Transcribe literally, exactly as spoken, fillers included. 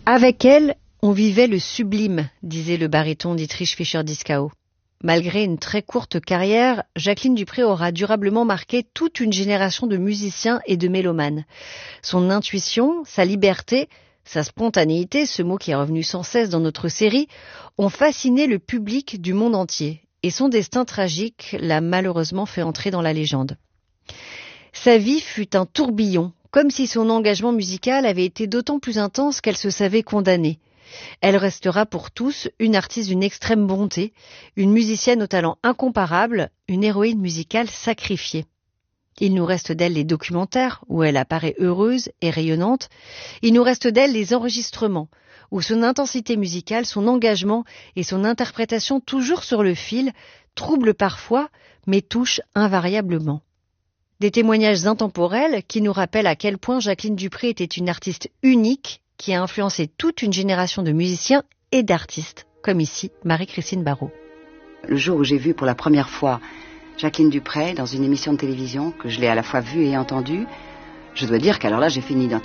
Avec elle, on vivait le sublime, disait le baryton Dietrich Fischer-Dieskau. Malgré une très courte carrière, Jacqueline Dupré aura durablement marqué toute une génération de musiciens et de mélomanes. Son intuition, sa liberté, sa spontanéité, ce mot qui est revenu sans cesse dans notre série, ont fasciné le public du monde entier. Et son destin tragique l'a malheureusement fait entrer dans la légende. Sa vie fut un tourbillon, comme si son engagement musical avait été d'autant plus intense qu'elle se savait condamnée. Elle restera pour tous une artiste d'une extrême bonté, une musicienne au talent incomparable, une héroïne musicale sacrifiée. Il nous reste d'elle les documentaires, où elle apparaît heureuse et rayonnante. Il nous reste d'elle les enregistrements, où son intensité musicale, son engagement et son interprétation toujours sur le fil troublent parfois, mais touchent invariablement. Des témoignages intemporels qui nous rappellent à quel point Jacqueline Dupré était une artiste unique qui a influencé toute une génération de musiciens et d'artistes, comme ici Marie-Christine Barrault. Le jour où j'ai vu pour la première fois Jacqueline Dupré dans une émission de télévision, que je l'ai à la fois vue et entendue, je dois dire qu'alors là j'ai fait une identité.